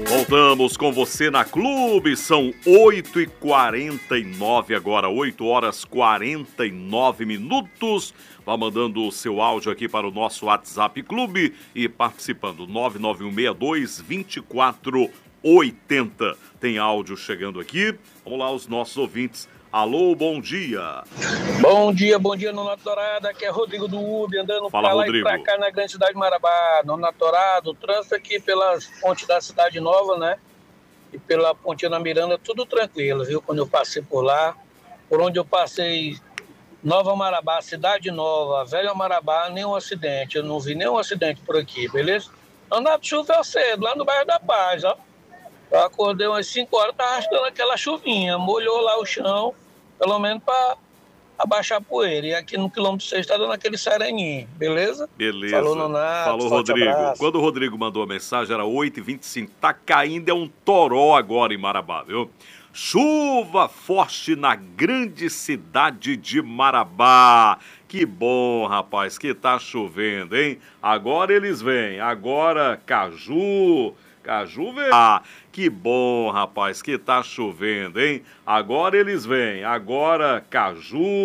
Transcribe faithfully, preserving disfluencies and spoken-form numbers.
Voltamos com você na Clube, são oito e quarenta e nove agora, oito horas e quarenta e nove minutos. Vá mandando o seu áudio aqui para o nosso WhatsApp Clube e participando, nove nove um seis dois, dois quatro oito zero. Tem áudio chegando aqui, vamos lá os nossos ouvintes. Alô, bom dia. Bom dia, bom dia, Nonato Dourado. Aqui é Rodrigo do U B, andando Fala, pra lá Rodrigo. e pra cá na grande cidade de Marabá. Nonato Dourado, o trânsito aqui pelas pontes da Cidade Nova, né? E pela Pontinha da Miranda, tudo tranquilo, viu? Quando eu passei por lá, por onde eu passei, Nova Marabá, Cidade Nova, Velha Marabá, nenhum acidente. Eu não vi nenhum acidente por aqui, beleza? Nonato, choveu cedo, lá no bairro da Paz, ó. Eu acordei umas cinco horas, tava arrastando aquela chuvinha, molhou lá o chão, pelo menos para abaixar a poeira. E aqui no quilômetro seis está dando aquele sereninho, beleza? Beleza. Falou, Nonato. Falou, Forte Rodrigo. abraço. Quando o Rodrigo mandou a mensagem, era oito e vinte e cinco. Tá caindo, é um toró agora em Marabá, viu? Chuva forte na grande cidade de Marabá. Que bom, rapaz, que tá chovendo, hein? Agora eles vêm. Agora, Caju... Caju vem. Ah, que bom, rapaz, que tá chovendo, hein? Agora eles vêm. Agora, Caju...